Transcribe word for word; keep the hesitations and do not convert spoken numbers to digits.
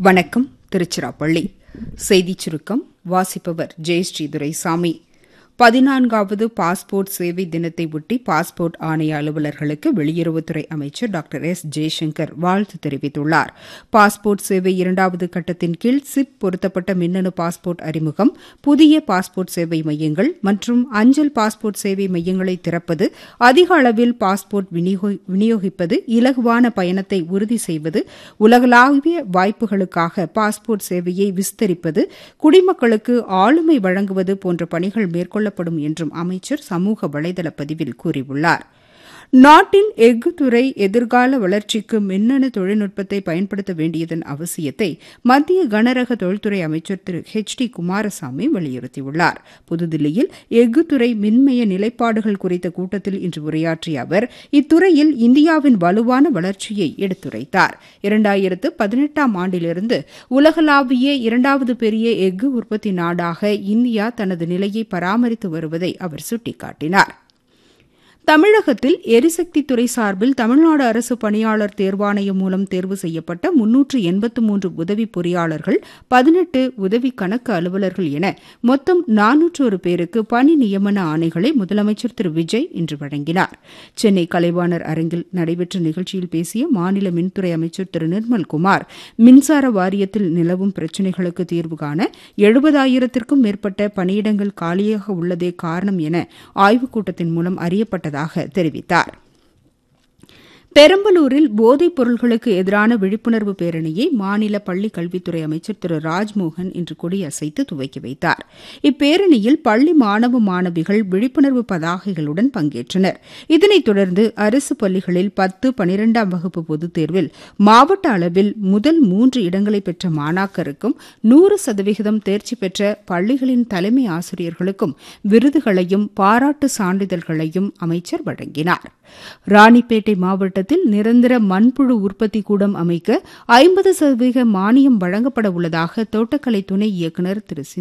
வணக்கம். திருச்சிராப்பள்ளி செய்திச் சுருக்கம் வாசிப்பவர் ஜெயஸ்ரீ துரைசாமி. பதினான்காவது பாஸ்போர்ட் சேவை தினத்தை ஒட்டி பாஸ்போர்ட் ஆணைய அலுவலர்களுக்கு வெளியுறவுத்துறை அமைச்சர் டாக்டர் எஸ் ஜெய்சங்கர் வாழ்த்து தெரிவித்துள்ளார். பாஸ்போர்ட் சேவை இரண்டாவது கட்டத்தின் கீழ் சிப் பொருத்தப்பட்ட மின்னணு பாஸ்போர்ட் அறிமுகம், புதிய பாஸ்போர்ட் சேவை மையங்கள் மற்றும் அஞ்சல் பாஸ்போர்ட் சேவை மையங்களை திறப்பது, அதிக அளவில் பாஸ்போர்ட் விநியோகிப்பது, இலகுவான பயணத்தை உறுதி செய்வது, உலகளாவிய வாய்ப்புகளுக்காக பாஸ்போர்ட் சேவையை விஸ்தரிப்பது, குடிமக்களுக்கு ஆளுமை வழங்குவது போன்ற பணிகள் மேற்கொள்ள கொள்ளப்படும் என்றும் அமைச்சர் சமூக வலைதள பதிவில் கூறியுள்ளார். நாட்டின் எஃகு துறை எதிர்கால வளர்ச்சிக்கு மின்னணு தொழில்நுட்பத்தை பயன்படுத்த வேண்டியதன் அவசியத்தை மத்திய கனரக தொழில்துறை அமைச்சர் திரு ஹெச் டி குமாரசாமி வலியுறுத்தியுள்ளார். புதுதில்லியில் எஃகு துறை மின்மய நிலைப்பாடுகள் குறித்த கூட்டத்தில் இன்று உரையாற்றிய அவர் இத்துறையில் இந்தியாவின் வலுவான வளர்ச்சியை எடுத்துரைத்தார். இரண்டாயிரத்து பதினெட்டாம் ஆண்டிலிருந்து உலகளாவிய இரண்டாவது பெரிய எஃகு உற்பத்தி நாடாக இந்தியா தனது நிலையை பராமரித்து வருவதை அவர் சுட்டிக்காட்டினார். தமிழகத்தில் எரிசக்தித்துறை சார்பில் தமிழ்நாடு அரசு பணியாளர் தேர்வாணையம் மூலம் தேர்வு செய்யப்பட்ட முன்னூற்று எண்பத்து மூன்று உதவி பொறியாளர்கள், பதினெட்டு உதவி கணக்கு அலுவலர்கள் என மொத்தம் நானூற்றொரு பேருக்கு பணி நியமன ஆணைகளை முதலமைச்சர் திரு விஜய் இன்று வழங்கினார். சென்னை கலைவாணர் அரங்கில் நடைபெற்ற நிகழ்ச்சியில் பேசிய மாநில மின்துறை அமைச்சர் திரு நிர்மல்குமார், மின்சார வாரியத்தில் நிலவும் பிரச்சினைகளுக்கு தீர்வு காண எழுபதாயிரத்திற்கும் மேற்பட்ட பணியிடங்கள் காலியாக உள்ளதே காரணம் என ஆய்வுக் கூட்டத்தின் மூலம் அறியப்பட்டது தெரிவித்தார். பெரம்பலூரில் போதைப் பொருள்களுக்கு எதிரான விழிப்புணர்வு பேரணியை மாநில பள்ளிக் கல்வித்துறை அமைச்சர் திரு ராஜ்மோகன் இன்று கொடியசைத்து துவக்கி வைத்தார். இப்பேரணியில் பள்ளி மாணவ மாணவிகள் விழிப்புணர்வு பதாகைகளுடன் பங்கேற்றனர். இதனைத் தொடர்ந்து அரசு பள்ளிகளில் பத்து பனிரெண்டாம் வகுப்பு பொதுத் தேர்வில் மாவட்ட அளவில் முதல் மூன்று இடங்களை பெற்ற மாணாக்கருக்கும் நூறு சதவிகிதம் தேர்ச்சி பெற்ற பள்ளிகளின் தலைமை ஆசிரியர்களுக்கும் விருதுகளையும் பாராட்டு சான்றிதழ்களையும் அமைச்சர் வழங்கினார். ராணிப்பேட்டை மாவட்டத்தில் நிரந்தர மண்புழு உற்பத்தி கூடம் அமைக்க ஐம்பது சதவீத மானியம் வழங்கப்பட உள்ளதாக தோட்டக்கலை துணை இயக்குநர் திரு